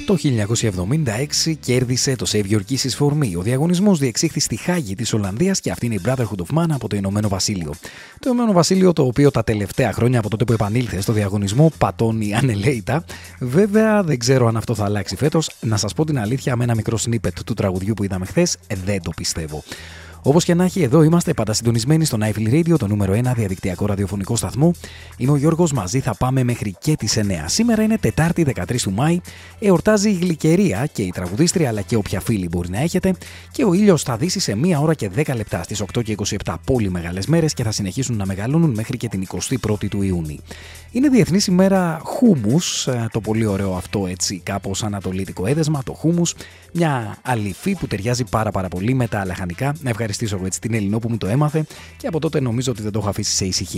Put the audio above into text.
Το 1976 κέρδισε το Save Your Kisses for Me. Ο διαγωνισμός διεξήχθη στη Χάγη της Ολλανδίας και αυτή είναι η Brotherhood of Man από το Ηνωμένο Βασίλειο. Το Ηνωμένο Βασίλειο, το οποίο τα τελευταία χρόνια από τότε που επανήλθε στο διαγωνισμό πατώνει ανελαίητα. Βέβαια δεν ξέρω αν αυτό θα αλλάξει φέτος. Να σας πω την αλήθεια, με ένα μικρό snippet του τραγουδιού που είδαμε χθες, δεν το πιστεύω. Όπως και να έχει, εδώ είμαστε πάντα συντονισμένοι στο Nightfall Radio, το νούμερο 1 διαδικτυακό ραδιοφωνικό σταθμό. Είμαι ο Γιώργος, μαζί θα πάμε μέχρι και τις 9. Σήμερα είναι Τετάρτη 13 του Μάη, εορτάζει η Γλυκερία και η τραγουδίστρια, αλλά και όποια φίλη μπορεί να έχετε. Και ο ήλιος θα δύσει σε 1 ώρα και 10 λεπτά στις 8 και 27, πολύ μεγάλες μέρες, και θα συνεχίσουν να μεγαλώνουν μέχρι και την 21η του Ιούνιου. Είναι Διεθνής ημέρα χούμους, το πολύ ωραίο αυτό έτσι κάπως ανατολίτικο έδεσμα, το χούμους. Μια αληφή που ταιριάζει πάρα πολύ με τα λαχανικά. Να ευχαριστήσω έτσι την Ελληνό που μου το έμαθε και από τότε νομίζω ότι δεν το έχω αφήσει σε ησυχία.